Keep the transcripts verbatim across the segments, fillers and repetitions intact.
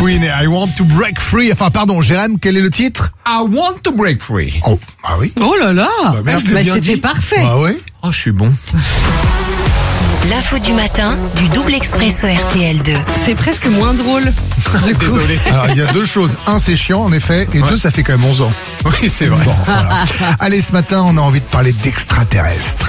Queen et I Want to Break Free. Enfin, pardon, Jérém, quel est le titre? I want to break free. Oh, ah oui. Oh là là, Bah, merde, bah, c'est bien c'était dit. parfait. Ah oui. Oh, je suis bon. L'info du matin du double expresso R T L deux. C'est presque moins drôle. Désolé. Alors, il y a deux choses. Un, c'est chiant, en effet. Et Ouais. deux, ça fait quand même onze ans. Oui, c'est vrai. Bon, voilà. Allez, ce matin, on a envie de parler d'extraterrestres.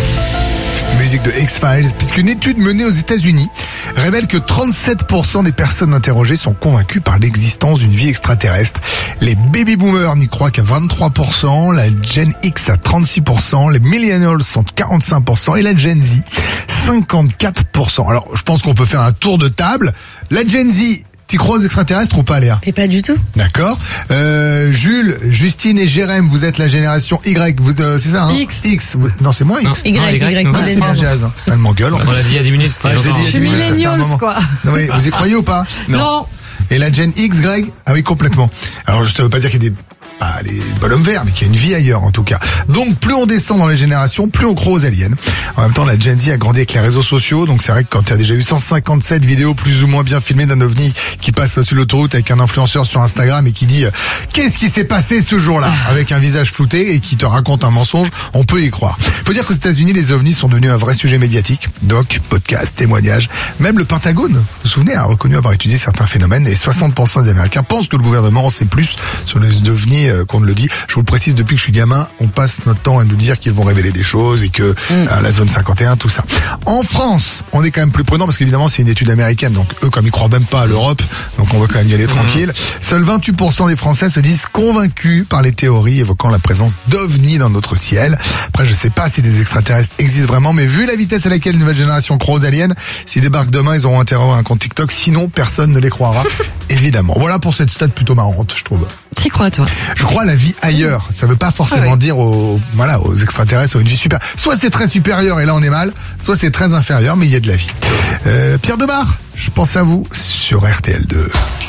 Musique de X-Files, puisqu'une étude menée aux États-Unis révèle que trente-sept pour cent des personnes interrogées sont convaincues par l'existence d'une vie extraterrestre. Les baby-boomers n'y croient qu'à vingt-trois pour cent, la Gen X à trente-six pour cent, les millennials sont quarante-cinq pour cent et la Gen Z cinquante-quatre pour cent. Alors, je pense qu'on peut faire un tour de table. La Gen Z, t'y crois aux extraterrestres ou pas, Léa? Mais pas du tout. D'accord. Euh, Jules, Justine et Jérém, vous êtes la génération Y, vous, euh, c'est ça, hein? X. X. vous- Non, c'est moi, X. Non. Y, Non, Y, Y, non. Ah, c'est bien, millennial. j'ai raison. Elle m'engueule. en On plus. l'a dit il y a dix minutes. c'était Ouais, je l'ai longtemps. dit il y a Je suis dix minutes, ça fait un millennials, moment. quoi. Non, oui, vous y croyez ou pas? Non. Et la Gen X, Greg? Ah oui, complètement. Alors, ça veut pas dire qu'il y a des, pas les bonhommes verts, mais qu'il y a une vie ailleurs, en tout cas. Donc, plus on descend dans les générations, plus on croit aux aliens. En même temps, la Gen Z a grandi avec les réseaux sociaux, donc c'est vrai que quand tu as déjà eu cent cinquante-sept vidéos plus ou moins bien filmées d'un ovni qui passe sur l'autoroute avec un influenceur sur Instagram et qui dit euh, qu'est-ce qui s'est passé ce jour-là, avec un visage flouté et qui te raconte un mensonge, on peut y croire. Faut dire qu'aux États-Unis, les ovnis sont devenus un vrai sujet médiatique. Doc, podcast, témoignages. Même le Pentagone, vous vous souvenez, a reconnu avoir étudié certains phénomènes et soixante pour cent des Américains pensent que le gouvernement en sait plus sur les ovnis euh, qu'on ne le dit. Je vous le précise, depuis que je suis gamin, on passe notre temps à nous dire qu'ils vont révéler des choses et que euh, la zone cinquante et un, tout ça. En France, on est quand même plus prudent parce qu'évidemment c'est une étude américaine, donc eux comme ils croient même pas à l'Europe, donc on va quand même y aller tranquille. Seuls vingt-huit pour cent des Français se disent convaincus par les théories évoquant la présence d'ovnis dans notre ciel. Après, je sais pas si des extraterrestres existent vraiment, mais vu la vitesse à laquelle une nouvelle génération croit aux aliens, s'ils débarquent demain, ils auront intérêt à avoir un compte TikTok, sinon personne ne les croira. Évidemment. Voilà pour cette stat plutôt marrante, je trouve. T'y crois, toi? Je crois à la vie ailleurs. Ça veut pas forcément Ah oui. dire aux, voilà, aux extraterrestres, à une vie super. Soit c'est très supérieur et là on est mal, soit c'est très inférieur mais il y a de la vie. Euh, Pierre Demar, je pense à vous sur R T L deux.